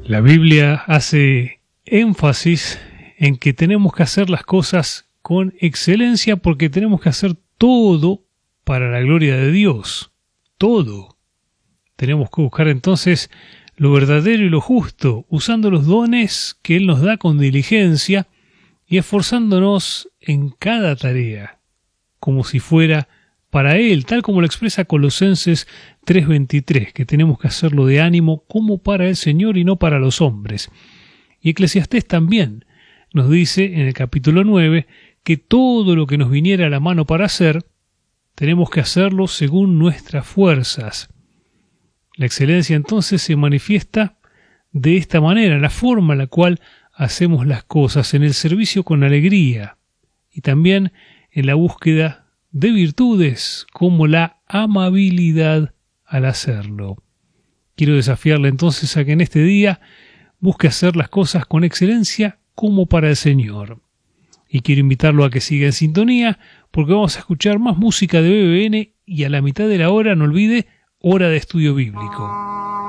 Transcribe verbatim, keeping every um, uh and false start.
La Biblia hace énfasis en que tenemos que hacer las cosas con excelencia porque tenemos que hacer todo para la gloria de Dios. Todo. Tenemos que buscar entonces lo verdadero y lo justo, usando los dones que Él nos da con diligencia y esforzándonos en cada tarea, como si fuera para Él, tal como lo expresa Colosenses tres veintitrés, que tenemos que hacerlo de ánimo como para el Señor y no para los hombres. Y Eclesiastés también nos dice en el capítulo nueve que todo lo que nos viniera a la mano para hacer, tenemos que hacerlo según nuestras fuerzas. La excelencia entonces se manifiesta de esta manera, en la forma en la cual hacemos las cosas, en el servicio con alegría y también en la búsqueda de virtudes como la amabilidad al hacerlo. Quiero desafiarle entonces a que en este día busque hacer las cosas con excelencia como para el Señor. Y quiero invitarlo a que siga en sintonía porque vamos a escuchar más música de B B N y a la mitad de la hora, no olvide, hora de estudio bíblico.